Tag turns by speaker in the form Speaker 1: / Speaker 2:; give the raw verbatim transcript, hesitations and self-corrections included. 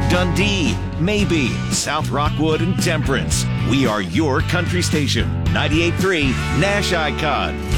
Speaker 1: Dundee, Maybe, South Rockwood, and Temperance. We are your country station. ninety-eight point three Nash Icon.